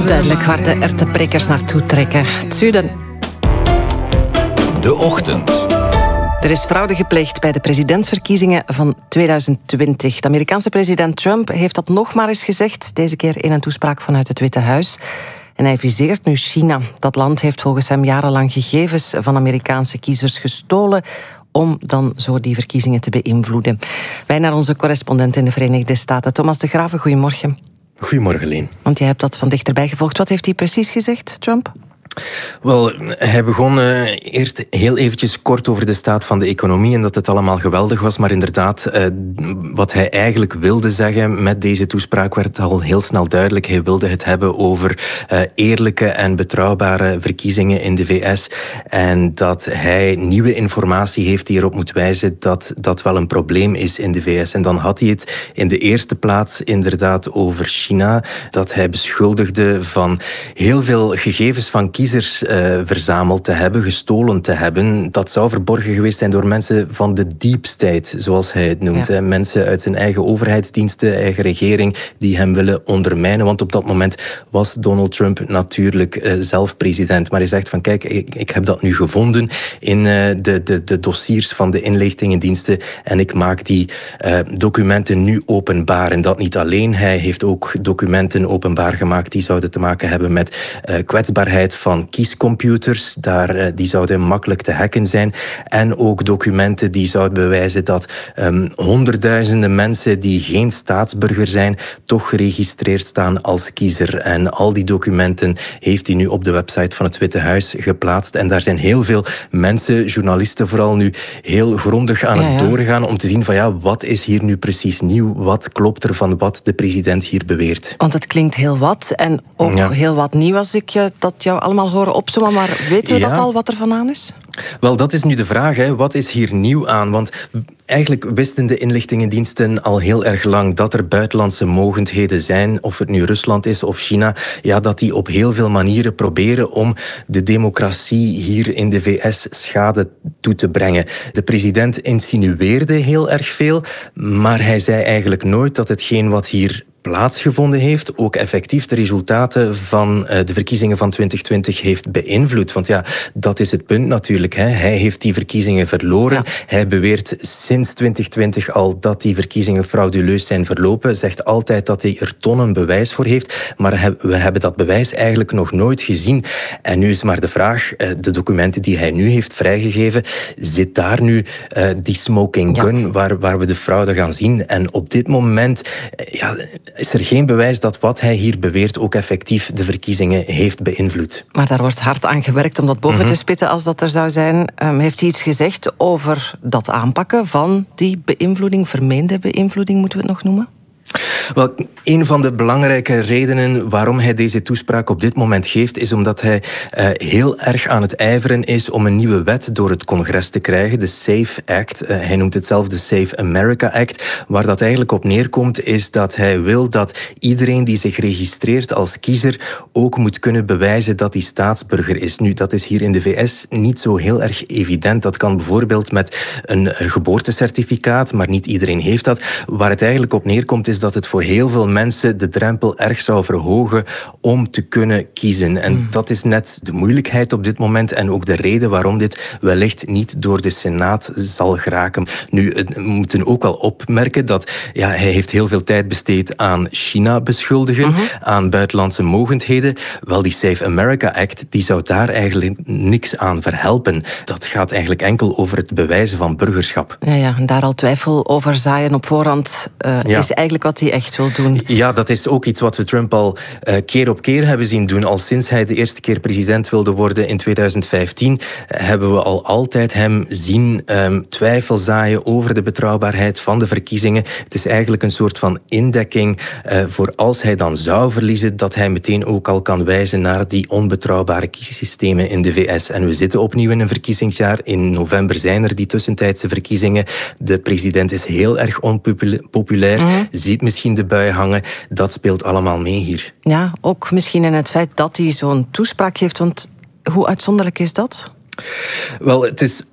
duidelijk waar de erwtenprikkers naartoe trekken. Het zuiden. De Ochtend. Er is fraude gepleegd bij de presidentsverkiezingen van 2020. De Amerikaanse president Trump heeft dat nog maar eens gezegd, deze keer in een toespraak vanuit het Witte Huis. En hij viseert nu China. Dat land heeft volgens hem jarenlang gegevens van Amerikaanse kiezers gestolen om dan zo die verkiezingen te beïnvloeden. Wij naar onze correspondent in de Verenigde Staten, Thomas de Graven. Goedemorgen. Goedemorgen, Leen. Want jij hebt dat van dichterbij gevolgd. Wat heeft hij precies gezegd, Trump? Wel, hij begon eerst heel eventjes kort over de staat van de economie en dat het allemaal geweldig was. Maar inderdaad, wat hij eigenlijk wilde zeggen met deze toespraak werd al heel snel duidelijk. Hij wilde het hebben over eerlijke en betrouwbare verkiezingen in de VS. En dat hij nieuwe informatie heeft die erop moet wijzen dat dat wel een probleem is in de VS. En dan had hij het in de eerste plaats inderdaad over China. Dat hij beschuldigde van heel veel gegevens van kiezers verzameld te hebben, gestolen te hebben. Dat zou verborgen geweest zijn door mensen van de deep state, zoals hij het noemt. Ja. Mensen uit zijn eigen overheidsdiensten, eigen regering, die hem willen ondermijnen. Want op dat moment was Donald Trump natuurlijk zelf president. Maar hij zegt van kijk, ik heb dat nu gevonden in de dossiers van de inlichtingendiensten en ik maak die documenten nu openbaar. En dat niet alleen. Hij heeft ook documenten openbaar gemaakt die zouden te maken hebben met kwetsbaarheid van kiescomputers. Die zouden makkelijk te hacken zijn. En ook documenten die zouden bewijzen dat honderdduizenden mensen die geen staatsburger zijn, toch geregistreerd staan als kiezer. En al die documenten heeft hij nu op de website van het Witte Huis geplaatst. En daar zijn heel veel mensen, journalisten vooral nu, heel grondig aan het doorgaan om te zien van wat is hier nu precies nieuw? Wat klopt er van wat de president hier beweert? Want het klinkt heel wat en ook heel wat nieuw als ik dat jou allemaal horen opzommen, maar weten we dat al, wat er van aan is? Wel, dat is nu de vraag. Hè. Wat is hier nieuw aan? Want eigenlijk wisten de inlichtingendiensten al heel erg lang dat er buitenlandse mogendheden zijn, of het nu Rusland is of China, dat die op heel veel manieren proberen om de democratie hier in de VS schade toe te brengen. De president insinueerde heel erg veel, maar hij zei eigenlijk nooit dat hetgeen wat hier plaatsgevonden heeft, ook effectief de resultaten van de verkiezingen van 2020 heeft beïnvloed. Want dat is het punt natuurlijk. Hè. Hij heeft die verkiezingen verloren. Ja. Hij beweert sinds 2020 al dat die verkiezingen frauduleus zijn verlopen. Zegt altijd dat hij er tonnen bewijs voor heeft. Maar we hebben dat bewijs eigenlijk nog nooit gezien. En nu is maar de vraag, de documenten die hij nu heeft vrijgegeven, zit daar nu die smoking gun waar we de fraude gaan zien? En op dit moment is er geen bewijs dat wat hij hier beweert ook effectief de verkiezingen heeft beïnvloed. Maar daar wordt hard aan gewerkt om dat boven te spitten als dat er zou zijn. Heeft hij iets gezegd over dat aanpakken van die beïnvloeding, vermeende beïnvloeding, moeten we het nog noemen? Wel, een van de belangrijke redenen waarom hij deze toespraak op dit moment geeft, is omdat hij heel erg aan het ijveren is om een nieuwe wet door het congres te krijgen, de SAFE Act. Hij noemt het zelf de Save America Act. Waar dat eigenlijk op neerkomt, is dat hij wil dat iedereen die zich registreert als kiezer ook moet kunnen bewijzen dat hij staatsburger is. Nu, dat is hier in de VS niet zo heel erg evident. Dat kan bijvoorbeeld met een geboortecertificaat, maar niet iedereen heeft dat. Waar het eigenlijk op neerkomt, is dat het voor heel veel mensen de drempel erg zou verhogen om te kunnen kiezen. En dat is net de moeilijkheid op dit moment en ook de reden waarom dit wellicht niet door de Senaat zal geraken. Nu, we moeten ook wel opmerken dat hij heeft heel veel tijd besteed aan China beschuldigen, aan buitenlandse mogendheden. Wel, die Save America Act, die zou daar eigenlijk niks aan verhelpen. Dat gaat eigenlijk enkel over het bewijzen van burgerschap. Ja, en daar al twijfel over zaaien op voorhand is eigenlijk wat hij echt wil doen. Ja, dat is ook iets wat we Trump al keer op keer hebben zien doen. Al sinds hij de eerste keer president wilde worden in 2015, hebben we al altijd hem zien twijfel zaaien over de betrouwbaarheid van de verkiezingen. Het is eigenlijk een soort van indekking voor als hij dan zou verliezen, dat hij meteen ook al kan wijzen naar die onbetrouwbare kiesystemen in de VS. En we zitten opnieuw in een verkiezingsjaar. In november zijn er die tussentijdse verkiezingen. De president is heel erg onpopulair. Ziet misschien de bui hangen. Dat speelt allemaal mee hier. Ja, ook misschien in het feit dat hij zo'n toespraak geeft. Want hoe uitzonderlijk is dat? Wel, het is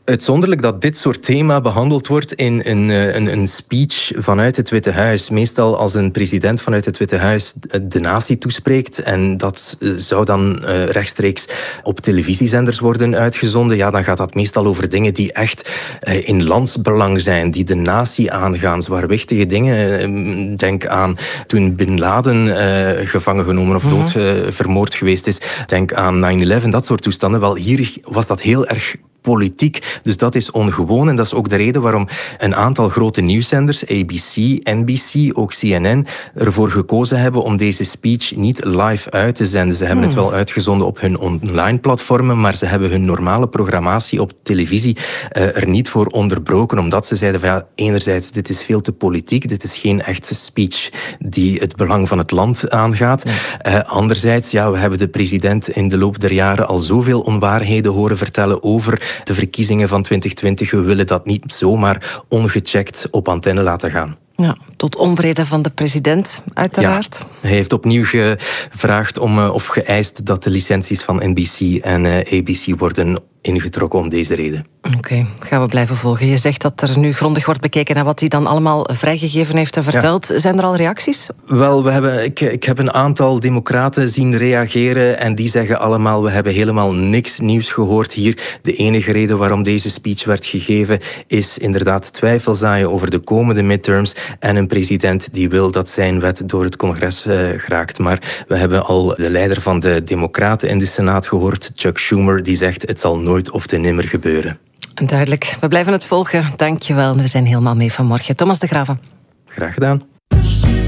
uitzonderlijk dat dit soort thema behandeld wordt in een speech vanuit het Witte Huis. Meestal als een president vanuit het Witte Huis de natie toespreekt en dat zou dan rechtstreeks op televisiezenders worden uitgezonden, ja, dan gaat dat meestal over dingen die echt in landsbelang zijn, die de natie aangaan, zwaarwichtige dingen. Denk aan toen Bin Laden gevangen genomen of dood vermoord geweest is. Denk aan 9/11, dat soort toestanden. Wel, hier was dat heel erg politiek. Dus dat is ongewoon en dat is ook de reden waarom een aantal grote nieuwszenders, ABC, NBC, ook CNN, ervoor gekozen hebben om deze speech niet live uit te zenden. Ze hebben het wel uitgezonden op hun online platformen, maar ze hebben hun normale programmatie op televisie er niet voor onderbroken, omdat ze zeiden van ja, enerzijds, dit is veel te politiek, dit is geen echte speech die het belang van het land aangaat. Anderzijds, ja, we hebben de president in de loop der jaren al zoveel onwaarheden horen vertellen over de verkiezingen van 2020. We willen dat niet zomaar ongecheckt op antenne laten gaan. Ja, tot onvrede van de president, uiteraard. Ja, hij heeft opnieuw gevraagd of geëist dat de licenties van NBC en ABC worden ingetrokken om deze reden. Oké, gaan we blijven volgen. Je zegt dat er nu grondig wordt bekeken naar wat hij dan allemaal vrijgegeven heeft en verteld. Ja. Zijn er al reacties? Wel, ik heb een aantal democraten zien reageren en die zeggen allemaal, we hebben helemaal niks nieuws gehoord hier. De enige reden waarom deze speech werd gegeven is inderdaad twijfel zaaien over de komende midterms en een president die wil dat zijn wet door het congres geraakt. Maar we hebben al de leider van de democraten in de Senaat gehoord, Chuck Schumer, die zegt het zal nooit of te nimmer gebeuren. Duidelijk. We blijven het volgen. Dank je wel. We zijn helemaal mee vanmorgen. Thomas de Graven. Graag gedaan.